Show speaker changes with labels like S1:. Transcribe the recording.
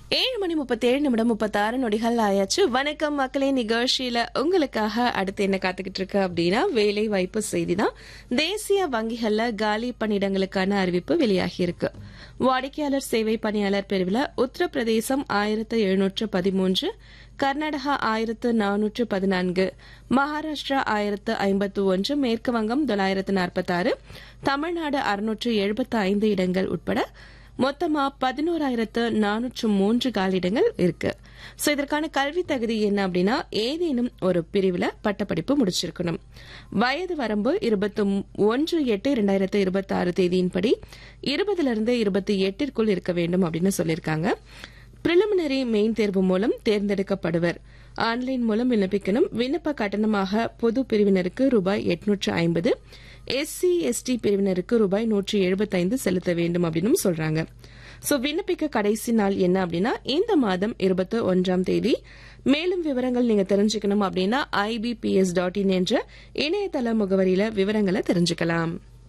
S1: 7:37 ஆயாச்சு. வணக்கம் மக்களே, நிகழ்ச்சியில உங்களுக்காக அடுத்து என்ன காத்துக்கிட்டு இருக்கு அப்படின்னா வேலை வாய்ப்பு செய்தி தான். தேசிய வங்கிகள்ல காலி பணியிடங்களுக்கான அறிவிப்பு வெளியாகி இருக்கு. வாடிக்கையாளர் சேவை பணியாளர் பிரிவில் உத்தரப்பிரதேசம் 1713, கர்நாடகா 1414, மகாராஷ்டிரா 1051, மேற்கு வங்கம் 946, தமிழ்நாடு 675 இடங்கள் உட்பட மொத்தமா 11,403 காலியிடங்கள் இருக்கு. சோ இதற்கான கல்வி தகுதி என்ன அப்படின்னா ஏதேனும் ஒரு பிரிவுல பட்டப்படிப்பு முடிச்சிருக்கணும். வயது வரம்பு 21/8/2026 தேதியின்படி 20 28 இருக்க வேண்டும் அப்படின்னு சொல்லியிருக்காங்க. பிரிலிமினரி மெயின் தேர்வு மூலம் தேர்ந்தெடுக்கப்படுவர். ஆன்லைன் மூலம் விண்ணப்பிக்கணும். விண்ணப்ப கட்டணமாக பொது பிரிவினருக்கு ரூபாய் 850, எஸ்சி எஸ்டி பிரிவினருக்கு ரூபாய் 175 செலுத்த வேண்டும் அப்படின்னு சொல்றாங்க. சோ விண்ணப்பிக்க கடைசி நாள் என்ன அப்படின்னா இந்த மாதம் 21ஆம் தேதி. மேலும் விவரங்கள் நீங்க தெரிஞ்சுக்கணும் அப்படின்னா ibps.in என்ற இணையதள முகவரியில விவரங்களை தெரிஞ்சுக்கலாம்.